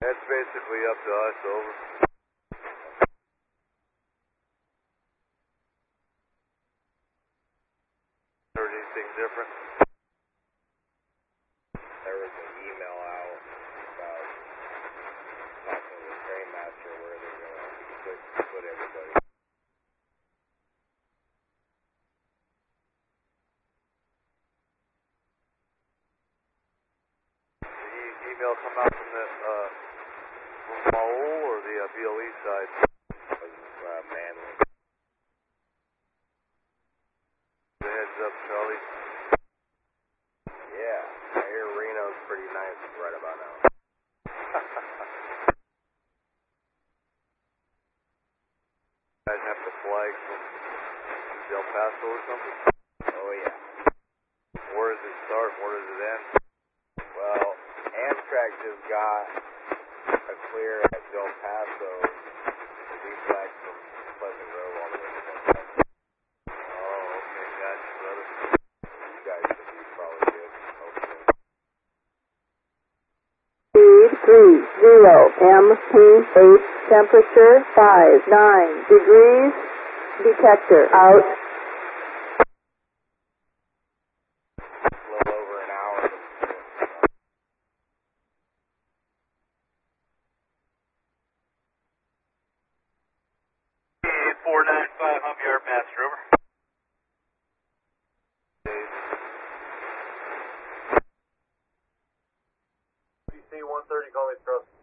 That's basically up to us, over. Heard anything different? There was an email out about talking to the train master where they're going to put everybody. The email come out from the from Maul or the BLE side? Manly. The heads up, Charlie. Yeah, I hear Reno's pretty nice right about now. Guys have to flag from Del Paso or something? Oh yeah. Where does it start? Where does it end? Well, Amtrak just got a clear at Del Paso to be flagged from Pleasant Grove all the way to Del Paso. Oh, okay, gotcha, brother. You guys should be probably good, hopefully. Speed 30 MPH, temperature 59 degrees, detector out. A little over an hour. .495 hump yard master, over. DC 130, call me across.